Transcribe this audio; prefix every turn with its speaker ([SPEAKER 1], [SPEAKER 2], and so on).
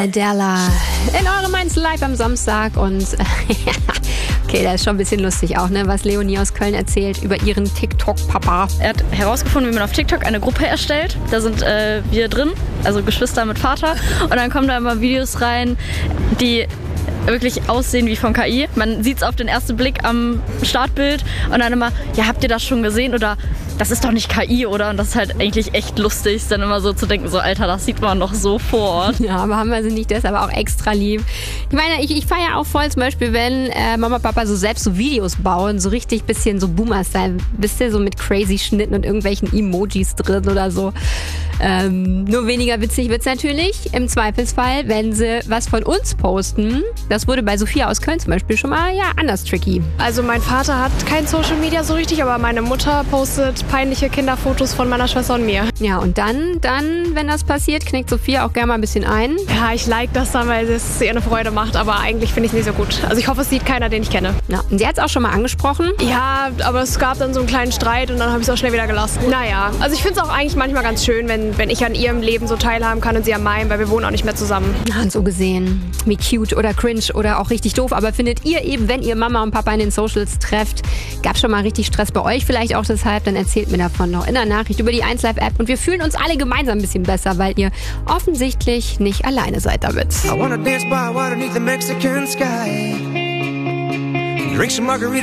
[SPEAKER 1] Adela in eurem Mainz live am Samstag und okay, das ist schon ein bisschen lustig auch, ne, was Leonie aus Köln erzählt über ihren TikTok-Papa.
[SPEAKER 2] Er hat herausgefunden, wie man auf TikTok eine Gruppe erstellt. Da sind wir drin, also Geschwister mit Vater. Und dann kommen da immer Videos rein, die wirklich aussehen wie von KI. Man sieht es auf den ersten Blick am Startbild und dann immer, ja, habt ihr das schon gesehen oder das ist doch nicht KI, oder? Und das ist halt eigentlich echt lustig, dann immer so zu denken, so Alter, das sieht man doch sofort.
[SPEAKER 1] Ja, aber haben wir sie nicht, deshalb auch extra lieb. Ich meine, ich feiere auch voll zum Beispiel, wenn Mama und Papa so selbst so Videos bauen, so richtig bisschen so Boomer-Style, wisst ihr, so mit crazy Schnitten und irgendwelchen Emojis drin oder so. Nur weniger witzig wird's natürlich im Zweifelsfall, wenn sie was von uns posten. Das wurde bei Sophia aus Köln zum Beispiel schon mal anders tricky.
[SPEAKER 3] Also mein Vater hat kein Social Media so richtig, aber meine Mutter postet peinliche Kinderfotos von meiner Schwester und mir.
[SPEAKER 1] Ja, und dann, wenn das passiert, knickt Sophia auch gerne mal ein bisschen ein.
[SPEAKER 3] Ja, ich like das dann, weil es ihr eine Freude macht, aber eigentlich finde ich es nicht so gut. Also ich hoffe, es sieht keiner, den ich kenne.
[SPEAKER 1] Ja, und sie hat es auch schon mal angesprochen.
[SPEAKER 3] Ja, aber es gab dann so einen kleinen Streit und dann habe ich es auch schnell wieder gelassen. Naja, also ich finde es auch eigentlich manchmal ganz schön, wenn ich an ihrem Leben so teilhaben kann und sie an meinem, weil wir wohnen auch nicht mehr zusammen.
[SPEAKER 1] Ja, und so gesehen, wie cute oder cringe oder auch richtig doof, aber findet ihr eben, wenn ihr Mama und Papa in den Socials trefft, gab es schon mal richtig Stress bei euch vielleicht auch deshalb, dann erzählt mir davon noch in der Nachricht über die 1Live-App und wir fühlen uns alle gemeinsam ein bisschen besser, weil ihr offensichtlich nicht alleine seid damit.
[SPEAKER 4] I wanna dance by water beneath the Mexican sky. Drink some margarita.